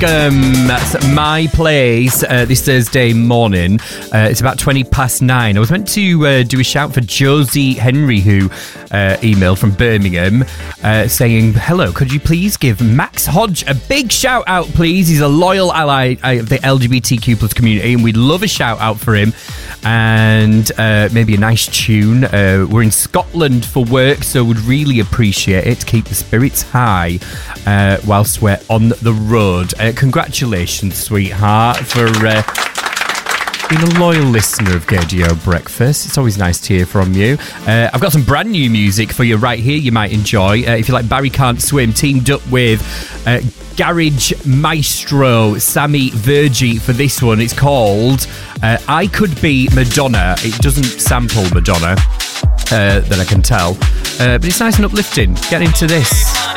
Welcome. That's my place this Thursday morning. It's about 9:20. I was meant to do a shout for Josie Henry, who emailed from Birmingham saying, hello, could you please give Max Hodge a big shout out, please? He's a loyal ally of the LGBTQ plus community, and we'd love a shout out for him. And maybe a nice tune. We're in Scotland for work, so would really appreciate it to keep the spirits high whilst we're on the road. Congratulations, sweetheart, for being a loyal listener of Gaydio Breakfast. It's always nice to hear from you. I've got some brand new music for you right here you might enjoy. If you like Barry Can't Swim, teamed up with Garage Maestro Sammy Virgie for this one. It's called I Could Be Madonna. It doesn't sample Madonna, that I can tell. But it's nice and uplifting. Get into this.